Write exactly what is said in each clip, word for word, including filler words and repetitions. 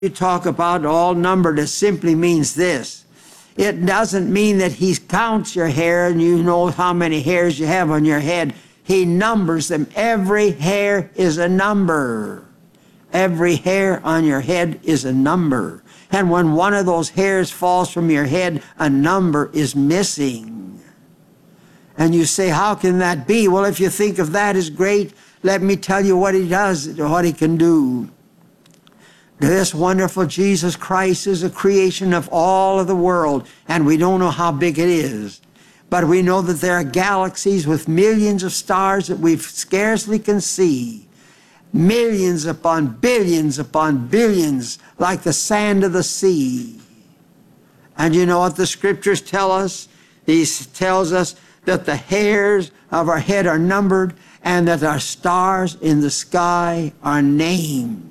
you talk about all numbered, it simply means this. It doesn't mean that he counts your hair and you know how many hairs you have on your head. He numbers them. Every hair is a number. Every hair on your head is a number. And when one of those hairs falls from your head, a number is missing. And you say, how can that be? Well, if you think of that as great, let me tell you what he does, what he can do. This wonderful Jesus Christ is a creation of all of the world, and we don't know how big it is. But we know that there are galaxies with millions of stars that we scarcely can see. Millions upon billions upon billions, like the sand of the sea. And you know what the scriptures tell us? He tells us that the hairs of our head are numbered and that our stars in the sky are named.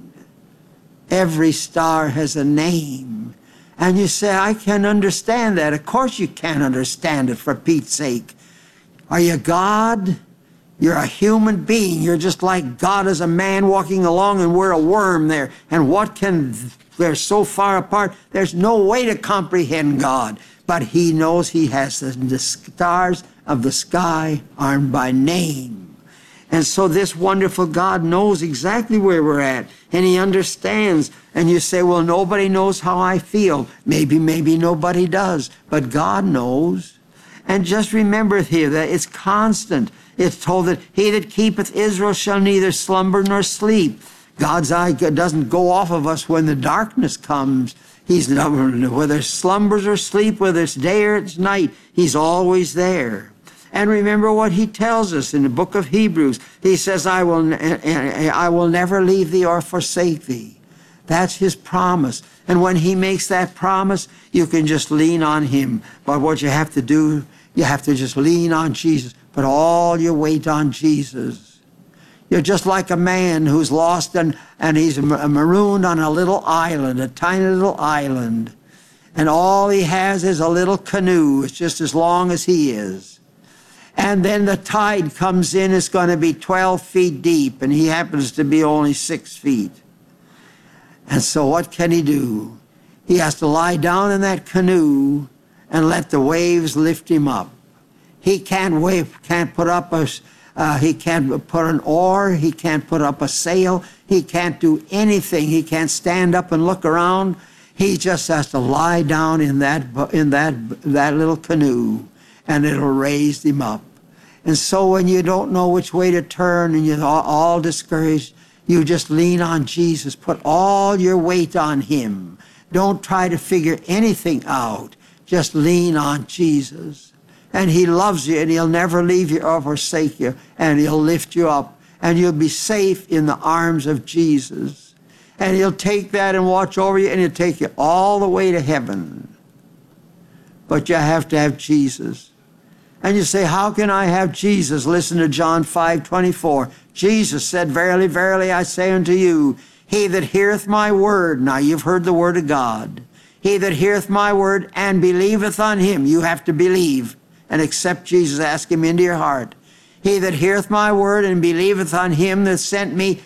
Every star has a name. And you say, I can't understand that. Of course you can't understand it, for Pete's sake. Are you God? You're a human being. You're just like God as a man walking along, and we're a worm there. And what can, they're so far apart, there's no way to comprehend God. But he knows he has the, the stars of the sky are by name. And so this wonderful God knows exactly where we're at, and he understands. And you say, well, nobody knows how I feel. Maybe, maybe nobody does, but God knows. And just remember here that it's constant. It's told that he that keepeth Israel shall neither slumber nor sleep. God's eye doesn't go off of us when the darkness comes. He's never, whether it's slumbers or sleep, whether it's day or it's night, he's always there. And remember what he tells us in the book of Hebrews. He says, I will, I will never leave thee or forsake thee. That's his promise. And when he makes that promise, you can just lean on him. But what you have to do, you have to just lean on Jesus. Put all your weight on Jesus. You're just like a man who's lost and, and he's marooned on a little island, a tiny little island. And all he has is a little canoe. It's just as long as he is. And then the tide comes in, it's going to be twelve feet deep, and he happens to be only six feet. And so what can he do? He has to lie down in that canoe and let the waves lift him up. He can't wave, can't put up a, uh, he can't put an oar, he can't put up a sail, he can't do anything. He can't stand up and look around. He just has to lie down in that, in that, that little canoe, and it'll raise him up. And so when you don't know which way to turn and you're all, all discouraged, you just lean on Jesus. Put all your weight on him. Don't try to figure anything out. Just lean on Jesus. And he loves you, and he'll never leave you or forsake you, and he'll lift you up, and you'll be safe in the arms of Jesus. And he'll take that and watch over you, and he'll take you all the way to heaven. But you have to have Jesus. And you say, how can I have Jesus? Listen to John five twenty-four. Jesus said, verily, verily, I say unto you, he that heareth my word, now you've heard the word of God, he that heareth my word and believeth on him, you have to believe and accept Jesus, ask him into your heart. He that heareth my word and believeth on him that sent me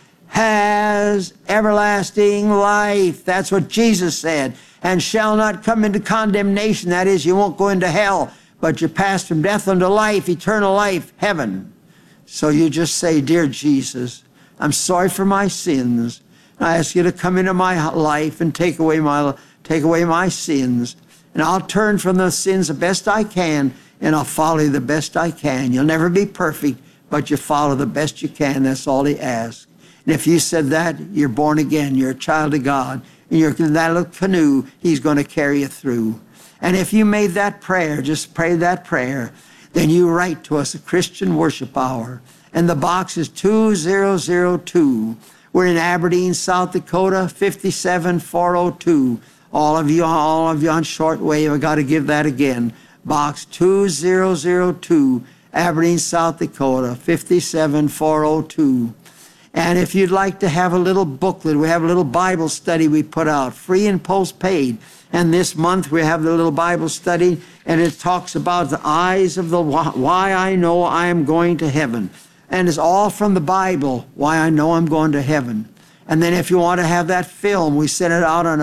has everlasting life. That's what Jesus said. And shall not come into condemnation. That is, you won't go into hell, but you pass from death unto life, eternal life, heaven. So you just say, dear Jesus, I'm sorry for my sins. I ask you to come into my life and take away my, take away my sins. And I'll turn from those sins the best I can, and I'll follow you the best I can. You'll never be perfect, but you follow the best you can. That's all he asks. And if you said that, you're born again. You're a child of God. And you're in that little canoe, he's going to carry you through. And if you made that prayer, just pray that prayer, then you write to us, a Christian Worship Hour. And the box is two zero zero two. We're in Aberdeen, South Dakota, five seven four oh two. All of you, all of you on shortwave, I got to give that again. Box two zero zero two, Aberdeen, South Dakota, five seven four oh two. And if you'd like to have a little booklet, we have a little Bible study we put out, free and postpaid. And this month we have the little Bible study, and it talks about the eyes of the why I know I am going to heaven. And it's all from the Bible, why I know I'm going to heaven. And then if you want to have that film, we sent it out on